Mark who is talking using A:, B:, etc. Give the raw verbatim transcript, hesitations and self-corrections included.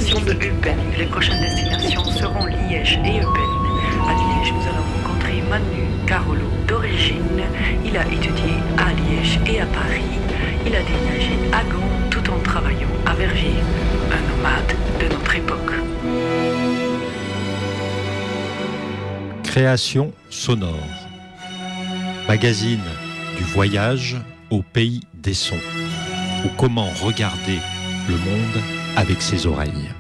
A: destination de Eupen. Les prochaines destinations seront Liège et Eupen. À Liège, nous allons rencontrer Manu Carolo. D'origine, il a étudié à Liège et à Paris. Il a déménagé à Gand tout en travaillant à Verviers. Un nomade de notre époque.
B: Création sonore. Magazine du voyage au pays des sons. Ou comment regarder le monde avec ses oreilles.